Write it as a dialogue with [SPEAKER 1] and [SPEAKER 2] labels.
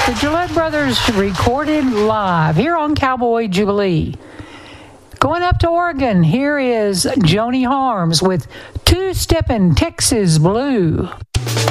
[SPEAKER 1] The Gillette Brothers recorded live here on Cowboy Jubilee. Going up to Oregon, here is Joni Harms with Two-Steppin' Texas Blue.